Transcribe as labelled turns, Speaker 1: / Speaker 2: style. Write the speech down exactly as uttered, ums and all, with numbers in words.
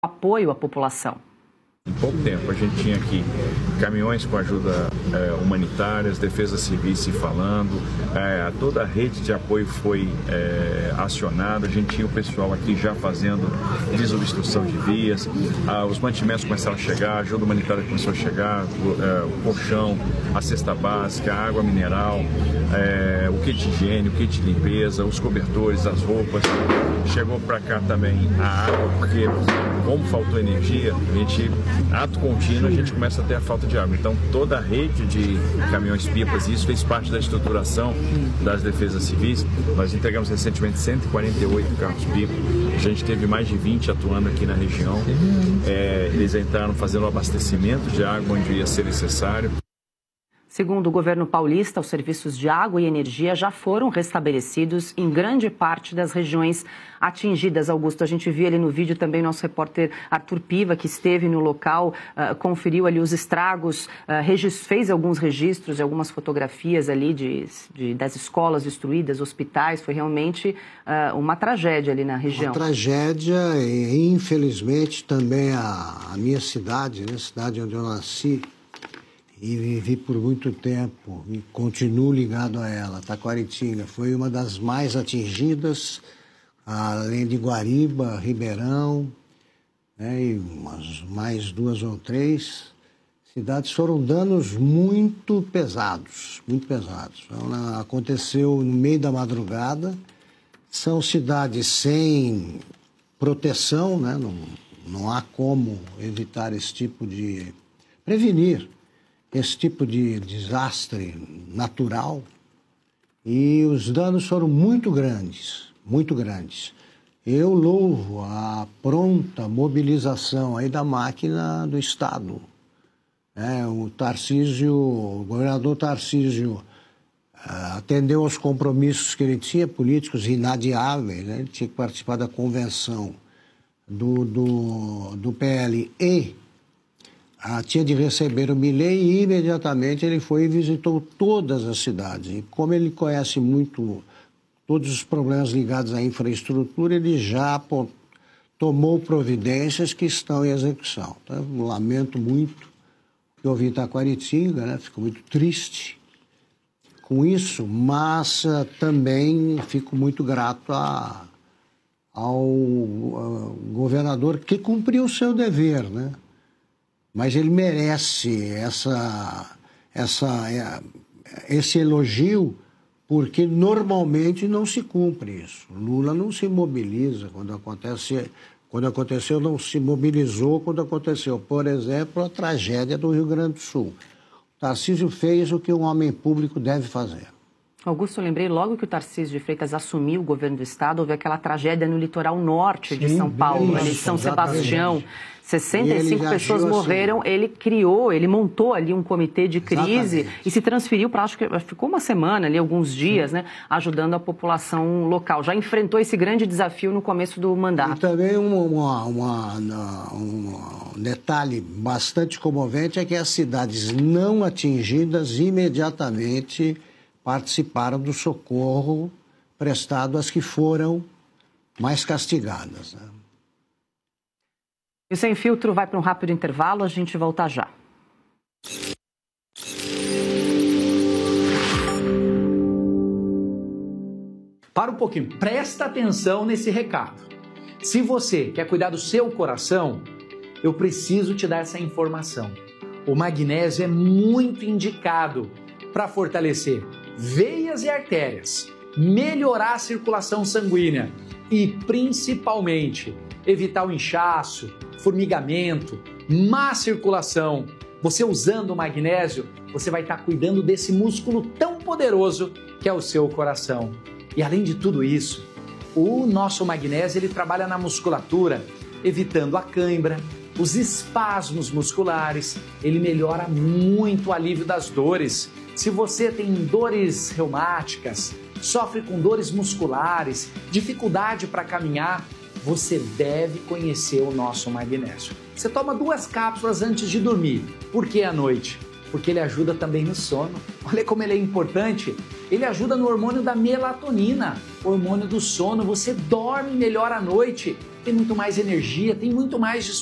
Speaker 1: apoio à população.
Speaker 2: Em pouco tempo, a gente tinha aqui caminhões com ajuda é, humanitária, as defesas civis se falando, é, toda a rede de apoio foi é, acionada, a gente tinha o pessoal aqui já fazendo desobstrução de vias, ah, os mantimentos começaram a chegar, a ajuda humanitária começou a chegar, o, é, o colchão, a cesta básica, a água mineral, é, o kit de higiene, o kit de limpeza, os cobertores, as roupas. Chegou para cá também a água, porque como faltou energia, a gente... ato contínuo, a gente começa a ter a falta de água. Então, toda a rede de caminhões-pipas, isso fez parte da estruturação das defesas civis. Nós entregamos recentemente cento e quarenta e oito carros-pipa. A gente teve mais de vinte atuando aqui na região. É, eles entraram fazendo o abastecimento de água onde ia ser necessário.
Speaker 1: Segundo o governo paulista, os serviços de água e energia já foram restabelecidos em grande parte das regiões atingidas. Augusto, a gente viu ali no vídeo também nosso repórter Arthur Piva, que esteve no local, uh, conferiu ali os estragos, uh, fez alguns registros e algumas fotografias ali de, de, das escolas destruídas, hospitais. Foi realmente uh, uma tragédia ali na região.
Speaker 3: Uma tragédia e, infelizmente, também a, a minha cidade, né, a cidade onde eu nasci, e vivi por muito tempo e continuo ligado a ela. Taquaritinga foi uma das mais atingidas, além de Guariba, Ribeirão, né, e umas, mais duas ou três cidades. Foram danos muito pesados, muito pesados. Então, aconteceu no meio da madrugada, são cidades sem proteção, né, não, não há como evitar esse tipo de... prevenir esse tipo de desastre natural, e os danos foram muito grandes, muito grandes. Eu louvo a pronta mobilização aí da máquina do Estado. É, o Tarcísio, o governador Tarcísio uh, atendeu aos compromissos que ele tinha, políticos inadiáveis, né? Ele tinha que participar da convenção do, do, do P L e Ah, tinha de receber o Milei, e imediatamente ele foi e visitou todas as cidades. E como ele conhece muito todos os problemas ligados à infraestrutura, ele já pô, tomou providências que estão em execução. Então, eu lamento muito que eu ouvi em Taquaritinga, né? Fico muito triste com isso, mas uh, também fico muito grato a, ao uh, governador que cumpriu o seu dever, né? Mas ele merece essa, essa, esse elogio, porque normalmente não se cumpre isso. Lula não se mobiliza quando acontece, quando aconteceu, não se mobilizou quando aconteceu. Por exemplo, a tragédia do Rio Grande do Sul. O Tarcísio fez o que um homem público deve fazer.
Speaker 1: Augusto, eu lembrei logo que o Tarcísio de Freitas assumiu o governo do estado, houve aquela tragédia no litoral norte de
Speaker 3: Sim,
Speaker 1: São Paulo, ali em São Sebastião. sessenta e cinco pessoas morreram, assim. Ele criou, ele montou ali um comitê de crise. Exatamente. E se transferiu para, acho que ficou uma semana ali, alguns dias, né, ajudando a população local. Já enfrentou esse grande desafio no começo do mandato.
Speaker 3: E também uma, uma, uma, um detalhe bastante comovente é que as cidades não atingidas imediatamente participaram do socorro prestado às que foram mais castigadas, né?
Speaker 1: E o Sem Filtro vai para um rápido intervalo, a gente volta já.
Speaker 4: Para um pouquinho, presta atenção nesse recado. Se você quer cuidar do seu coração, eu preciso te dar essa informação. O magnésio é muito indicado para fortalecer veias e artérias, melhorar a circulação sanguínea e, principalmente, evitar o inchaço, formigamento, má circulação. Você usando o magnésio, você vai estar cuidando desse músculo tão poderoso que é o seu coração. E além de tudo isso, o nosso magnésio ele trabalha na musculatura, evitando a cãibra, os espasmos musculares, ele melhora muito o alívio das dores. Se você tem dores reumáticas, sofre com dores musculares, dificuldade para caminhar, você deve conhecer o nosso magnésio. Você toma duas cápsulas antes de dormir. Por que à noite? porque ele ajuda também no sono. Olha como ele é importante. Ele ajuda no hormônio da melatonina, hormônio do sono. Você dorme melhor à noite, tem muito mais energia, tem muito mais disposição.